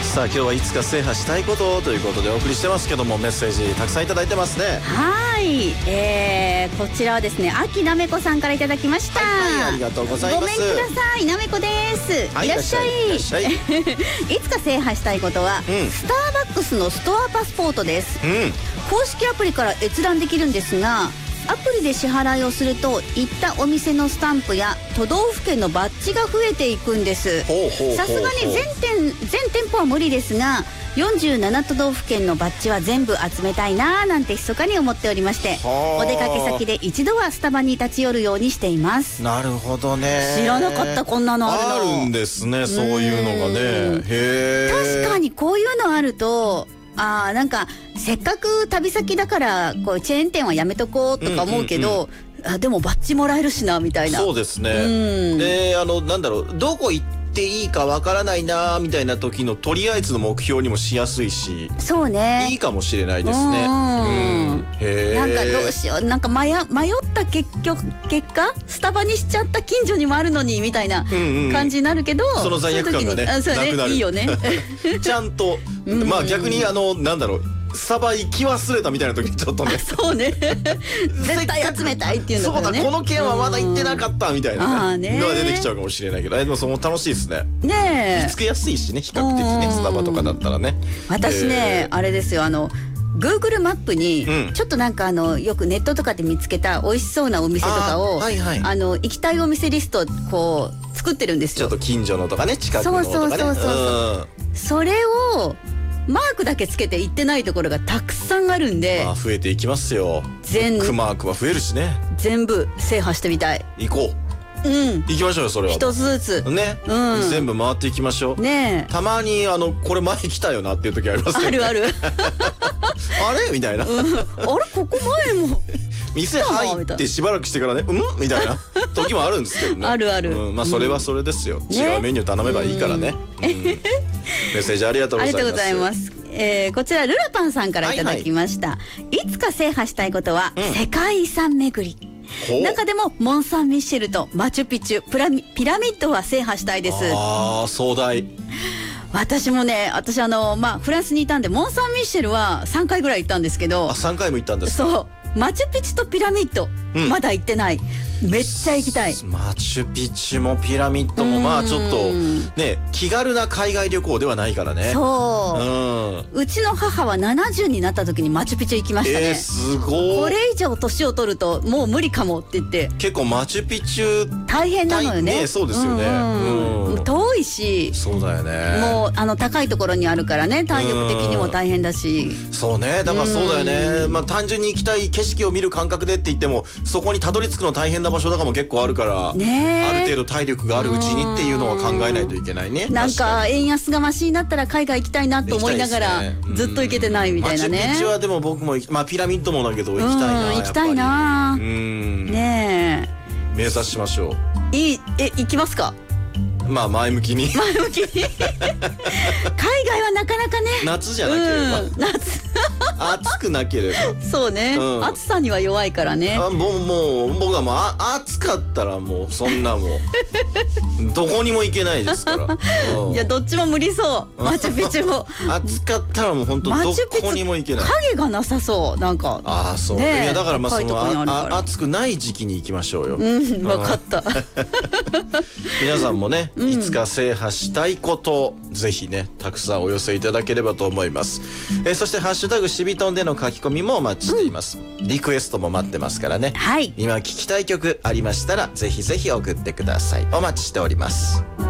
さあ今日はいつか制覇したいことということでお送りしてますけども、メッセージたくさんいただいてますね。 はい、こちらはですね、秋なめこさんからいただきました。 はい、ありがとうございます。 ごめんください、なめこです、 はい、 いらっしゃい。 いらっしゃい。 いつか制覇したいことは、スターバックスのストアパスポートです。公式アプリから閲覧できるんですが、アプリで支払いをすると行ったお店のスタンプや都道府県のバッジが増えていくんです。さすがに全店舗は無理ですが、47都道府県のバッジは全部集めたいなーなんて密かに思っておりまして、お出かけ先で一度はスタバに立ち寄るようにしています。 なるほどね。 知らなかった、こんなのあるの。 あるんですね、そういうのがね。へー、確かにこういうのあると、なんかせっかく旅先だからこうチェーン店はやめとこうとか思うけど、でもバッジもらえるしなみたいな。 そうですね。で、なんだろう、どこ行っていいかわからないなみたいな時のとりあえずの目標にもしやすいし、 そうね、 いいかもしれないですね。 なんかどうしよう、なんか迷った結果スタバにしちゃった近所にもあるのにみたいな感じになるけど、 その罪悪感がね、なくなる。 いいよね。 ちゃんとまあ逆になんだろう、スタバ行き忘れたみたいな時ちょっとね、 そうね、絶対集めたいっていうのがね、 そうだ、この件はまだ行ってなかったみたいなねのが出てきちゃうかもしれないけど、でもその楽しいですね。 ねえ、 見つけやすいしね、比較的ね、スタバとかだったらね。 私ね、あれですよ、Google マップにちょっとなんかよくネットとかで見つけた美味しそうなお店とかを、行きたいお店リストこう作ってるんですよ。 ちょっと近所のとかね、近くのとかね。 それをマークだけつけて行ってないところがたくさんあるんで、 増えていきますよ。マークは増えるしね。 全部制覇してみたい。 行こう。行きましょうよ、それは。 一つずつね、 全部回っていきましょうね。たまにこれ前来たよなっていう時ありますよね。あるあれみたいな、あれここ前も店入ってしばらくしてからね、みたいな時もあるんですけどね。 あるある。 まあそれはそれですよ。違うメニュー頼めばいいからね。メッセージありがとうございます。ありがとうございます。 こちらルラパンさんからいただきました。いつか制覇したいことは世界遺産巡り。中でもモン・サン・ミッシェルとマチュピチュ、ピラミッドは制覇したいです。 壮大。 私もね、フランスにいたんでモン・サン・ミッシェルは3回ぐらい行ったんですけど。 3回も行ったんですか。 そう、マチュピチュとピラミッド、まだ行ってない。めっちゃ行きたい。 マチュピチュもピラミッドもまあちょっとね、気軽な海外旅行ではないからね。そう、 うちの母は70になった時にマチュピチュ行きましたね。 すごい。 これ以上年を取るともう無理かもって言って。 結構マチュピチュ大変なのよね。 そうですよね。 遠いし。 そうだよね。 もう高いところにあるからね、体力的にも大変だし。 そうね、だからそうだよね。まあ単純に行きたい景色を見る感覚でって言っても、そこにたどり着くの大変な場所とかも結構あるから、ある程度体力があるうちにっていうのは考えないといけないね。 なんか円安がマシになったら海外行きたいなと思いながらずっと行けてないみたいなね。 マチュピチュはでも僕もピラミッドもだけど行きたいな。 行きたいな。ねえ、 目指しましょう。 行きますか。 まあ前向きに。 海外はなかなかね。 夏じゃなければ。暑くなければ。 そうね、暑さには弱いからね。 もう僕はもう暑かったらもうそんなもうどこにも行けないですから。 いや、どっちも無理そう。マチュピチュも暑かったらもう本当どこにも行けない。 影がなさそう、なんか。 そう。いやだからまあその暑くない時期に行きましょうよ。 分かった。 皆さんもね、いつか制覇したいことぜひねたくさんお寄せいただければと思います。そしてハッシュタグしびとんでの書き込みもお待ちしています。リクエストも待ってますからね。今聞きたい曲ありましたらぜひぜひ送ってください。お待ちしております。